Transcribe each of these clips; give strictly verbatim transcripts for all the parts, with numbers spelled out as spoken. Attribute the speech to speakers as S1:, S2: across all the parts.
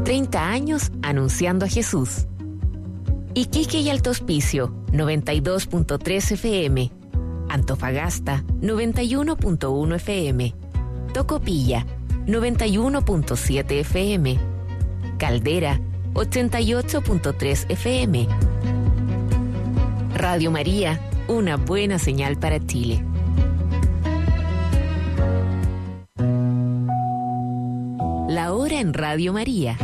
S1: treinta años anunciando a Jesús. Iquique y Alto Hospicio, noventa y dos punto tres F M. Antofagasta, noventa y uno punto uno F M. Tocopilla, noventa y uno punto siete F M. Caldera, ochenta y ocho punto tres F M. Radio María, una buena señal para Chile. La hora en Radio María.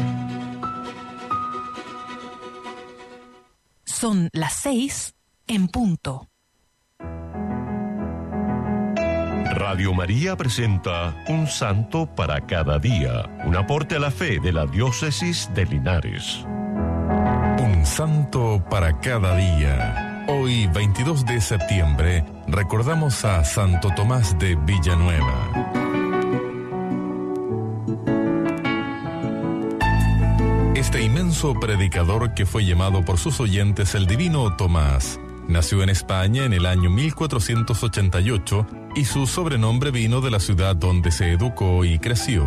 S2: Son las seis en punto.
S3: Radio María presenta Un Santo para cada día, un aporte a la fe de la Diócesis de Linares.
S4: Un Santo para cada día. Hoy, veintidós de septiembre, recordamos a Santo Tomás de Villanueva. Este inmenso predicador, que fue llamado por sus oyentes el Divino Tomás, nació en España en el año mil cuatrocientos ochenta y ocho y su sobrenombre vino de la ciudad donde se educó y creció.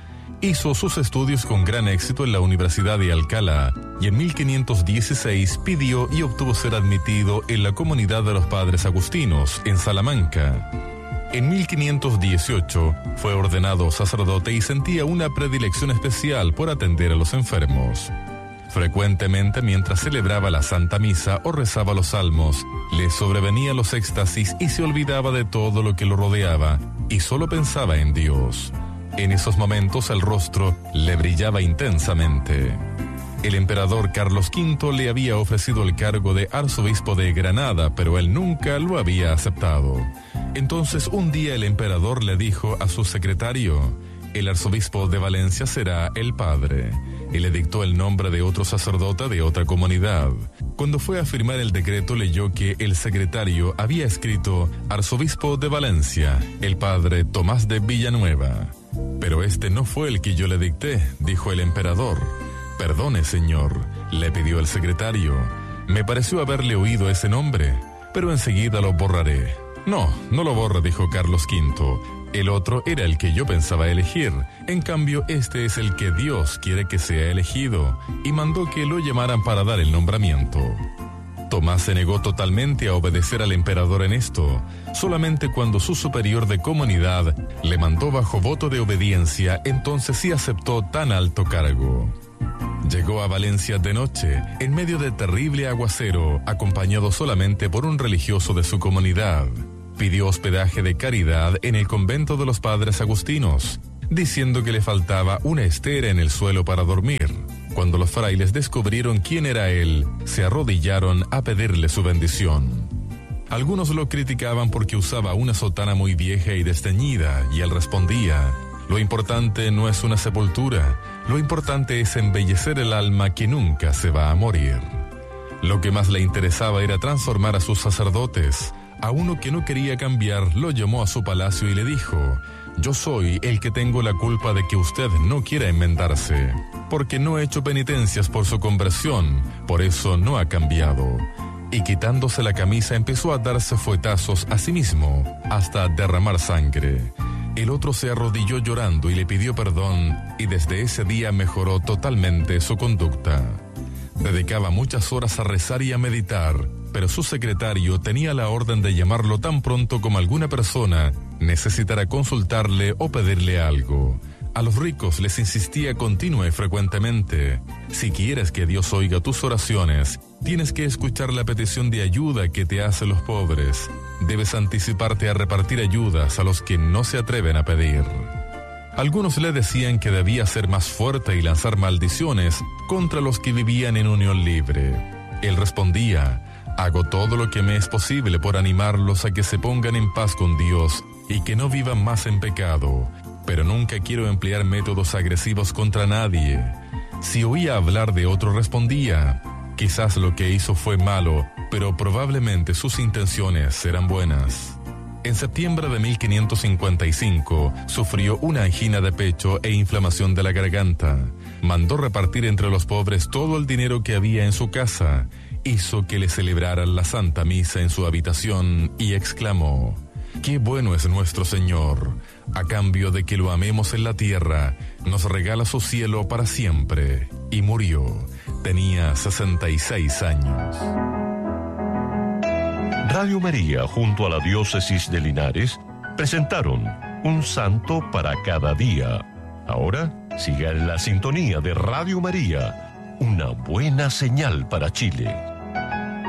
S4: Hizo sus estudios con gran éxito en la Universidad de Alcalá y en mil quinientos dieciséis pidió y obtuvo ser admitido en la comunidad de los Padres Agustinos, en Salamanca. En mil quinientos dieciocho fue ordenado sacerdote y sentía una predilección especial por atender a los enfermos. Frecuentemente, mientras celebraba la Santa Misa o rezaba los salmos, le sobrevenían los éxtasis y se olvidaba de todo lo que lo rodeaba y solo pensaba en Dios. En esos momentos el rostro le brillaba intensamente. El emperador Carlos quinto le había ofrecido el cargo de arzobispo de Granada, pero él nunca lo había aceptado. Entonces un día el emperador le dijo a su secretario: el arzobispo de Valencia será el padre, y le dictó el nombre de otro sacerdote de otra comunidad. Cuando fue a firmar el decreto, leyó que el secretario había escrito arzobispo de Valencia, el padre Tomás de Villanueva. Pero este no fue el que yo le dicté, dijo el emperador. Perdone, señor, le pidió el secretario. Me pareció haberle oído ese nombre, pero enseguida lo borraré. No, no lo borre, dijo Carlos quinto. El otro era el que yo pensaba elegir. En cambio, este es el que Dios quiere que sea elegido, y mandó que lo llamaran para dar el nombramiento. Tomás se negó totalmente a obedecer al emperador en esto. Solamente cuando su superior de comunidad le mandó bajo voto de obediencia, entonces sí aceptó tan alto cargo. Llegó a Valencia de noche, en medio de terrible aguacero, acompañado solamente por un religioso de su comunidad. Pidió hospedaje de caridad en el convento de los Padres Agustinos, diciendo que le faltaba una estera en el suelo para dormir. Cuando los frailes descubrieron quién era él, se arrodillaron a pedirle su bendición. Algunos lo criticaban porque usaba una sotana muy vieja y desteñida, y él respondía: lo importante no es una sepultura, lo importante es embellecer el alma que nunca se va a morir. Lo que más le interesaba era transformar a sus sacerdotes. A uno que no quería cambiar, lo llamó a su palacio y le dijo: yo soy el que tengo la culpa de que usted no quiera enmendarse, porque no he hecho penitencias por su conversión, por eso no ha cambiado. Y quitándose la camisa empezó a darse fuetazos a sí mismo, hasta derramar sangre. El otro se arrodilló llorando y le pidió perdón, y desde ese día mejoró totalmente su conducta. Dedicaba muchas horas a rezar y a meditar, pero su secretario tenía la orden de llamarlo tan pronto como alguna persona necesitara consultarle o pedirle algo. A los ricos les insistía continua y frecuentemente: si quieres que Dios oiga tus oraciones, tienes que escuchar la petición de ayuda que te hacen los pobres. Debes anticiparte a repartir ayudas a los que no se atreven a pedir. Algunos le decían que debía ser más fuerte y lanzar maldiciones contra los que vivían en unión libre. Él respondía: hago todo lo que me es posible por animarlos a que se pongan en paz con Dios y que no vivan más en pecado, pero nunca quiero emplear métodos agresivos contra nadie. Si oía hablar de otro, respondía: quizás lo que hizo fue malo, pero probablemente sus intenciones eran buenas. En septiembre de mil quinientos cincuenta y cinco sufrió una angina de pecho e inflamación de la garganta. Mandó repartir entre los pobres todo el dinero que había en su casa. Hizo que le celebraran la Santa Misa en su habitación y exclamó: Qué bueno es nuestro Señor. A cambio de que lo amemos en la tierra, nos regala su cielo para siempre. Y murió. Tenía sesenta y seis años.
S3: Radio María, junto a la Diócesis de Linares, presentaron Un Santo para cada día. Ahora, siga en la sintonía de Radio María, una buena señal para Chile.